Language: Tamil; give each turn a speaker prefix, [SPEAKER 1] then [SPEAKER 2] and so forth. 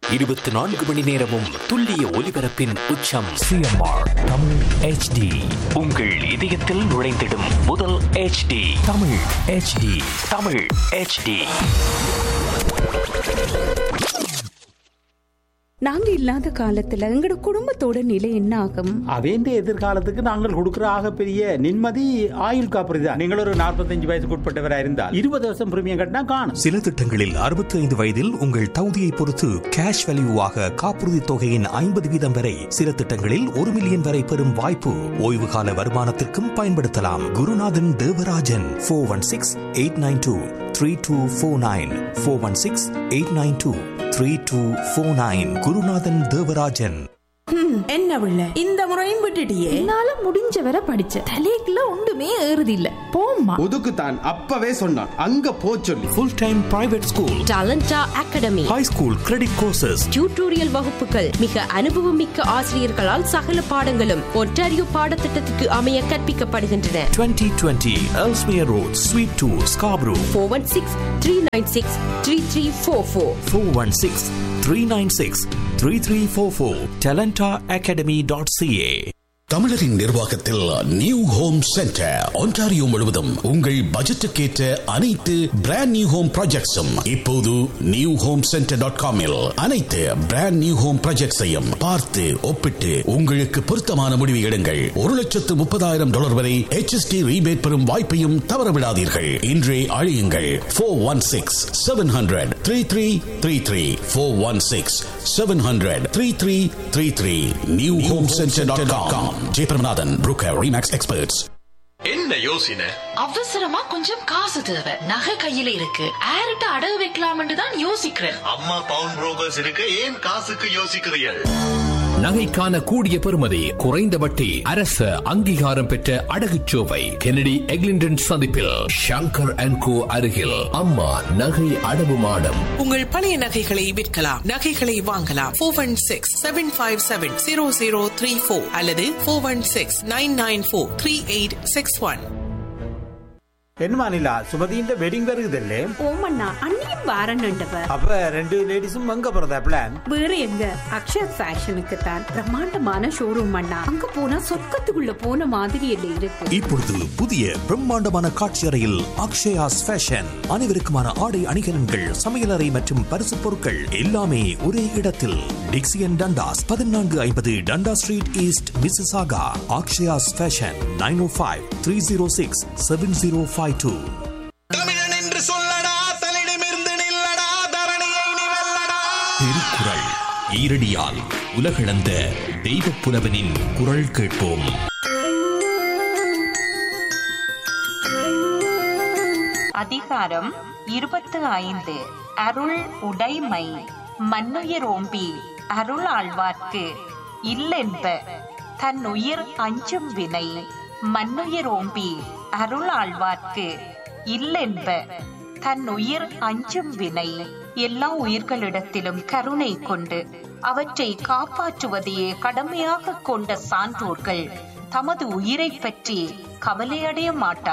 [SPEAKER 1] 24 மணி நேரமும் துல்லிய ஒலிபரப்பின் உச்சம்.
[SPEAKER 2] CMR Tamil HD.
[SPEAKER 1] உங்கள் இதயத்தில் நுழைந்திடும் முதல் HD.
[SPEAKER 2] Tamil HD.
[SPEAKER 1] Tamil HD.
[SPEAKER 3] நாங்க இல்லாத காலத்துல எங்கட குடும்பத்தோட நிலை என்ன ஆகும்?
[SPEAKER 4] அவேண்ட எதிர்காலத்துக்கு நாங்கள் கொடுக்கிற ஆக பெரிய நிம்மதி ஆயுள் காப்பீடு தான். நீங்கள் ஒரு 45 வயசுக்கு உட்பட்டவராக இருந்தால் 20 வருஷம் பிரீமியம் கட்டினா காணும்.
[SPEAKER 2] சில திட்டங்களில் 65 வயதில் உங்கள் தகுதியை பொறுத்து கேஷ் வேல்யூவாக காப்புறுதி தொகையின் 50% வரை, சில திட்டங்களில் 1 மில்லியன் வரை பெறும் வாய்ப்பு. ஓய்வு கால வருமானத்திற்கும் பயன்படுத்தலாம். குருநாதன் தேவராஜன் 416-892-3249 416-892-3249. குருநாதன் தேவராஜன்.
[SPEAKER 5] என்ன பிள்ளை இந்த முறையும் விட்டுட்டியே?
[SPEAKER 6] என்னால முடிஞ்ச வரை படிச்ச தலைக்குள்ள ஒன்றுமே ஏறுது இல்ல. போம்மா
[SPEAKER 7] ஒதுக்குத்தான் அப்பவே சொன்னான் அங்க போ சொல்லி.
[SPEAKER 2] Full time private school,
[SPEAKER 8] டாலண்டா academy,
[SPEAKER 2] high school credit courses,
[SPEAKER 8] tutorial வகுப்புகள், மிக அனுபவமிக்க ஆசிரியர்களால் சகல பாடங்களும் ஒன்டாரியோ பாடத்திட்டத்துக்கு அமைய கற்பிக்கப்படுகின்றன.
[SPEAKER 2] 2020 Ellesmere Road, Suite 2, Scarborough.
[SPEAKER 8] 416-396-3344
[SPEAKER 2] 416-396-3344. talentaacademy.ca.
[SPEAKER 9] தமிழரின் நிர்வாகத்தில் நியூ ஹோம் சென்டர் ஒன்டாரியோ முழுவதும் உங்கள் பட்ஜெட்டுக்கேற்ற அனைத்து பிராண்ட் நியூ ஹோம் ப்ராஜெக்ட்ஸும் இப்போது நியூ ஹோம் சென்டர்.com-இல் அனைத்து பிராண்ட் நியூ ஹோம் ப்ராஜெக்ட்ஸையும் பார்த்து ஒப்பிட்டு உங்களுக்கு பொருத்தமான முடிவு எடுங்கள். $130,000 வரை HST ரீபேட் பெறும் வாய்ப்பையும் தவறவிடாதீர்கள். இன்றே அழையுங்கள் 416-700-3333 416-700-3333. New home சென்டர்.com. Jayabramanathan, broker, remakes experts.
[SPEAKER 10] என்ன யோசனை?
[SPEAKER 6] அவசரமா கொஞ்சம் காசு தேவை. நகை கையில இருக்கு, ஆர்ட்ட அடகு வைக்கலாம்னு தான் யோசிக்கிறேன்.
[SPEAKER 10] அம்மா பவுன் புரோக்கர்ஸ் இருக்கு, ஏன் காசுக்கு யோசிக்கிறீர்கள்?
[SPEAKER 11] நகைக்கான கூடிய பெறுமதி, குறைந்த வட்டி, அரசு அங்கீகாரம் பெற்ற அடகுச்சோவை கெனடி எக்லிண்டன் சந்திப்பில் ஷங்கர் அண்ட் கோ அருகில் அம்மா நகை அடவு மாடம்.
[SPEAKER 5] உங்கள் பழைய நகைகளை விற்கலாம், நகைகளை வாங்கலாம். 416-757-0034 அல்லது 416-994-3861.
[SPEAKER 4] என்னமா நிலா, சுமதியின் வெட்டிங் வருகுதல்லே?
[SPEAKER 3] ஓமண்ணா அண்ணியும் வாரன்னுண்டவ.
[SPEAKER 4] அப்ப ரெண்டு லேடிஸும் எங்க போறதா பிளான்?
[SPEAKER 3] வேற எங்க, அக்ஷயா ஃபேஷனுக்கு தான். பிரம்மாண்டமான ஷோரூம் அண்ணா. அங்க போனா சொர்க்கத்துக்குள்ள போன மாதிரி இல்லை இருக்கு.
[SPEAKER 2] இப்பொழுது புதிய பிரம்மாண்டமான காட்சி அறையில் அக்ஷயாஸ் ஃபேஷன். அனைவருக்குமான ஆடை அணிகலன்கள், சமையலறை மற்றும் பரிசு பொருட்கள் எல்லாமே ஒரே இடத்தில். டிக்சியன் Dundas 1450 டண்டா street east, Mississauga. Akshaya's fashion 905-306-7052.
[SPEAKER 10] தமிழன் என்று சொல்லடா, தன்னிடமிருந்து நில்லடா, தரணியை நீ வெல்லடா.
[SPEAKER 2] திருக்குறள் ஈரடியால் உலகளந்த தெய்வப் புலவனின் குரல் கேட்போம்.
[SPEAKER 12] அதிகாரம் 25. அருள் உடைமை. மன்னுயிரோம்பி அருள் ஆழ்வார்க்கு இல்லென்ப தன் உயிர் அஞ்சும் வினை. மன்னுயிரோம்பி அருள் ஆழ்வார்க்கு இல்லென்ப தன் உயிர் அஞ்சும் வினை. எல்லா உயிர்களிடத்திலும் கருணை கொண்டு அவற்றை காப்பாற்றுவதையே கடமையாக கொண்ட சான்றோர்கள் தமது உயிரை பற்றி கவலையடைய மாட்டார்.